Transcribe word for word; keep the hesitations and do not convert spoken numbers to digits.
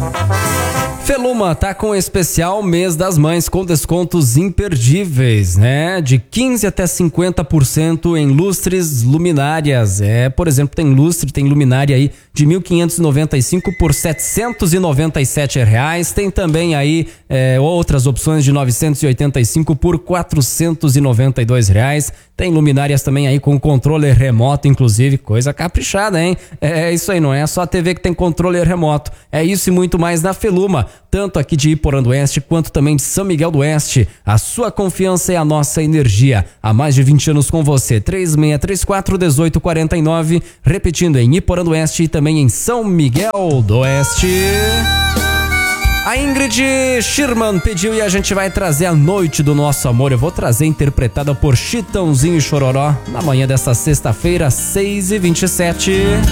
Feluma tá com especial mês das mães com descontos imperdíveis, né? De quinze até cinquenta por cento em lustres, luminárias. É, por exemplo, tem lustre, tem luminária aí de mil quinhentos e noventa e cinco por setecentos e noventa e sete reais. Tem também aí é, outras opções de novecentos e oitenta e cinco por quatrocentos e noventa e dois reais. Tem luminárias também aí com controle remoto, inclusive, coisa caprichada, hein? É isso aí, não é só a T V que tem controle remoto. É isso e muito mais na Feluma, tanto aqui de Iporã do Oeste quanto também de São Miguel do Oeste. A sua confiança é a nossa energia. Há mais de vinte anos com você. três seis três quatro, um oito quatro nove, repetindo em Iporã do Oeste e também em São Miguel do Oeste. A Ingrid Schirman pediu e a gente vai trazer a Noite do Nosso Amor. Eu vou trazer interpretada por Chitãozinho e Chororó na manhã desta sexta-feira, seis e vinte e sete.